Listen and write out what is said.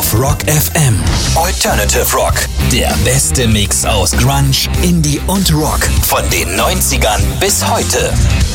auf Rock FM. Alternative Rock, der beste Mix aus Grunge, Indie und Rock von den 90ern bis heute.